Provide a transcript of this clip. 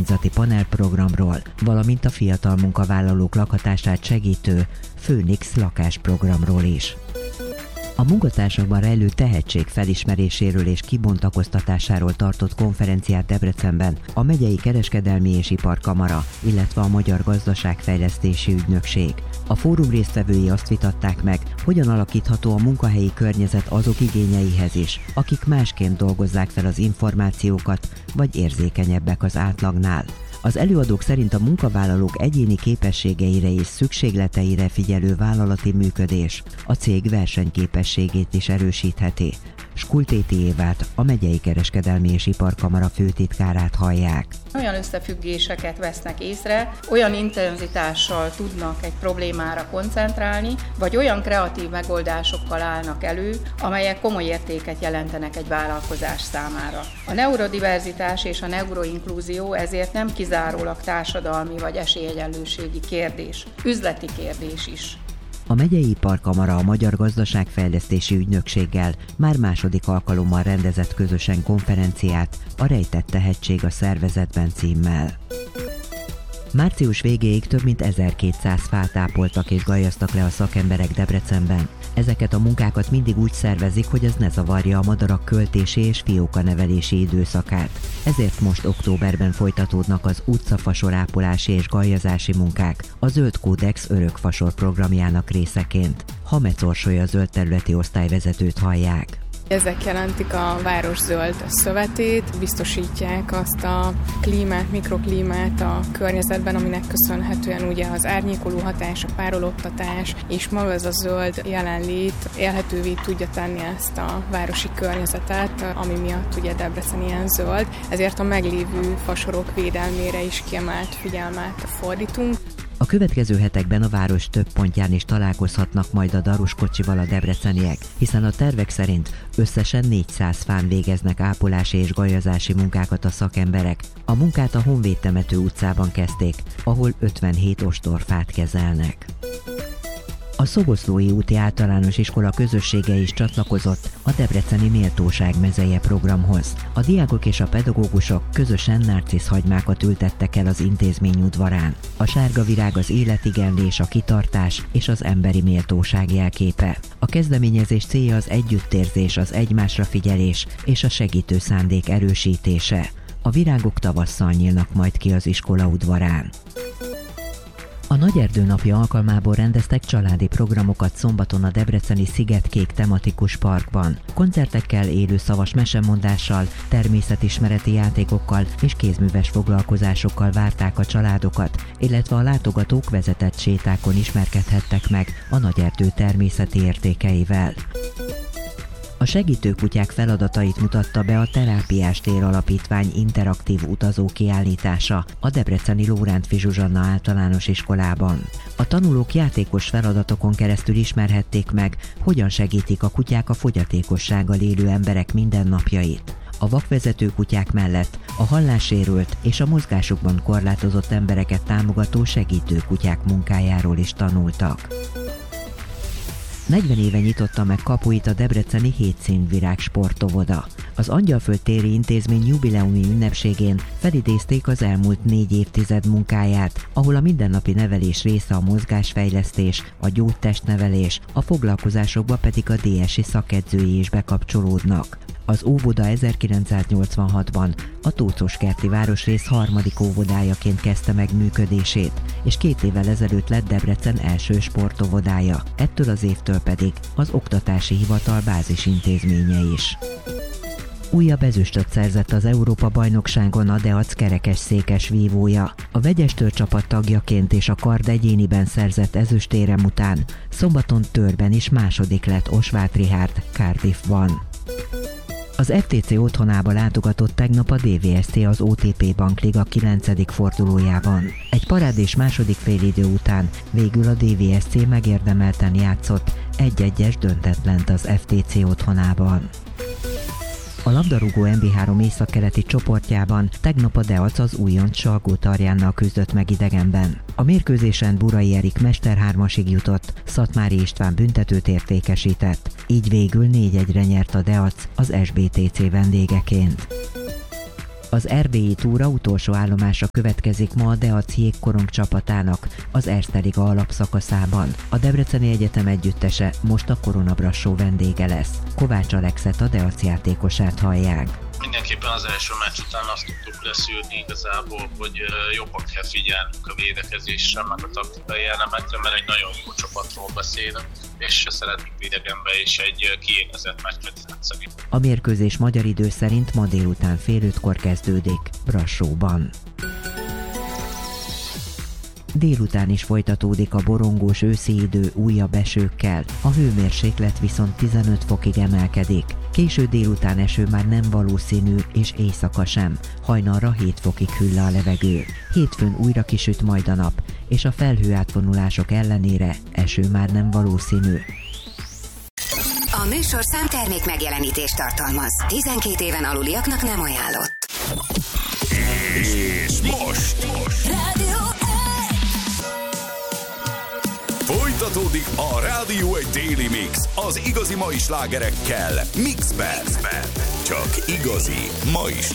önkormányzati panelprogramról, valamint a fiatal munkavállalók lakhatását segítő Phoenix lakásprogramról is. A munkatársakban rejlő tehetség felismeréséről és kibontakoztatásáról tartott konferenciát Debrecenben a Megyei Kereskedelmi és Iparkamara, illetve a Magyar Gazdaságfejlesztési Ügynökség. A fórum résztvevői azt vitatták meg, hogyan alakítható a munkahelyi környezet azok igényeihez is, akik másként dolgozzák fel az információkat, vagy érzékenyebbek az átlagnál. Az előadók szerint a munkavállalók egyéni képességeire és szükségleteire figyelő vállalati működés a cég versenyképességét is erősítheti. Skultéti Évát, a Megyei Kereskedelmi és Iparkamara főtitkárát hallják. Olyan összefüggéseket vesznek észre, olyan intenzitással tudnak egy problémára koncentrálni, vagy olyan kreatív megoldásokkal állnak elő, amelyek komoly értéket jelentenek egy vállalkozás számára. A neurodiverzitás és a neuroinklúzió ezért nem kizárólag társadalmi vagy esélyegyenlőségi kérdés, üzleti kérdés is. A Megyei Iparkamara a Magyar Gazdaságfejlesztési Ügynökséggel már második alkalommal rendezett közösen konferenciát a Rejtett tehetség a szervezetben címmel. Március végéig több mint 1200 fát ápoltak és gajaztak le a szakemberek Debrecenben. Ezeket a munkákat mindig úgy szervezik, hogy ez ne zavarja a madarak költési és fiókanevelési időszakát. Ezért most októberben folytatódnak az utcafasorápolási és gajazási munkák a Zöld Kódex örökfasor programjának részeként. Hamec Orsoly a zöld területi osztályvezetőt hallják. Ezek jelentik a város zöld szövetét, biztosítják azt a klímát, mikroklímát a környezetben, aminek köszönhetően ugye az árnyékoló hatás, a párologtatás és maga ez a zöld jelenlét élhetővé tudja tenni ezt a városi környezetet, ami miatt ugye Debrecen ilyen zöld. Ezért a meglévő fasorok védelmére is kiemelt figyelmet fordítunk. A következő hetekben a város több pontján is találkozhatnak majd a daruskocsival a debreceniek, hiszen a tervek szerint összesen 400 fán végeznek ápolási és gajazási munkákat a szakemberek. A munkát a Honvéd temető utcában kezdték, ahol 57 ostorfát kezelnek. A Szoboszlói úti általános iskola közössége is csatlakozott a Debreceni Méltóság mezeje programhoz. A diákok és a pedagógusok közösen nárciszhagymákat ültettek el az intézmény udvarán. A sárga virág az életigenlés, a kitartás és az emberi méltóság jelképe. A kezdeményezés célja az együttérzés, az egymásra figyelés és a segítő szándék erősítése. A virágok tavasszal nyílnak majd ki az iskola udvarán. A Nagyerdő napja alkalmából rendeztek családi programokat szombaton a debreceni Szigetkék tematikus parkban. Koncertekkel, élő szavas mesemondással, természetismereti játékokkal és kézműves foglalkozásokkal várták a családokat, illetve a látogatók vezetett sétákon ismerkedhettek meg a Nagyerdő természeti értékeivel. A segítőkutyák feladatait mutatta be a Terápiás Tér Alapítvány interaktív utazó kiállítása a debreceni Lórántfi Zsuzsanna általános iskolában. A tanulók játékos feladatokon keresztül ismerhették meg, hogyan segítik a kutyák a fogyatékossággal élő emberek mindennapjait. A vakvezető kutyák mellett a hallássérült és a mozgásukban korlátozott embereket támogató segítőkutyák munkájáról is tanultak. 40 éve nyitotta meg kapuit a debreceni Hétszínvirág sportovoda. Az Angyalföld téri intézmény jubileumi ünnepségén felidézték az elmúlt 4 évtized munkáját, ahol a mindennapi nevelés része a mozgásfejlesztés, a gyógytestnevelés, a foglalkozásokba pedig a DSI szakedzői is bekapcsolódnak. Az óvoda 1986-ban a Tóczoskerti városrész harmadik óvodájaként kezdte meg működését, és 2 évvel ezelőtt lett Debrecen első sportovodája, ettől az évtől pedig az Oktatási Hivatal bázisintézménye is. Újabb ezüstöt szerzett az Európa-bajnokságon a Deac kerekesszékes vívója. A vegyestől csapat tagjaként és a kard egyéniben szerzett ezüstérem után szombaton Tőrben is második lett Osváth Richárd Cardiffban. Az FTC otthonába látogatott tegnap a DVSC az OTP Bankliga 9. fordulójában. Egy parádés második félidő után végül a DVSC megérdemelten játszott 1-1-es döntetlent az FTC otthonában. A labdarúgó MB3 északkeleti csoportjában tegnap a Deac az újonc Salgótarjánnal küzdött meg idegenben. A mérkőzésen Burai Erik Mester 3-asig jutott, Szatmári István büntetőt értékesített, így végül 4-1-re nyert a Deac az SBTC vendégeként. Az erdélyi túra utolsó állomása következik ma a Deac jégkorong csapatának az Erste Liga alapszakaszában. A Debreceni Egyetem együttese most a Korona Brassó vendége lesz. Kovács Alexet, a Deac játékosát hallják. Mindenképpen az első meccs után azt tudtuk leszűrni igazából, hogy jobban kell figyelnünk a védekezésre, meg a taktikai elemekre, mert egy nagyon jó csapatról beszélünk, és szeretnénk idegenbe is egy kiélezett meccset játszani. A mérkőzés magyar idő szerint ma délután 4:30-kor kezdődik Brassóban. Délután is folytatódik a borongós őszi idő újabb esőkkel, a hőmérséklet viszont 15 fokig emelkedik. Késő délután eső már nem valószínű, és éjszaka sem. Hajnalra 7 fokig hűl le a levegő. Hétfőn újra kisüt majd a nap, és a felhőátfonulások ellenére eső már nem valószínű. A műsorszám termék megjelenítést tartalmaz. 12 éven aluliaknak nem ajánlott. És most folytatódik a Rádió 1 Daily Mix az igazi mai slágerekkel Mixben. Csak igazi mai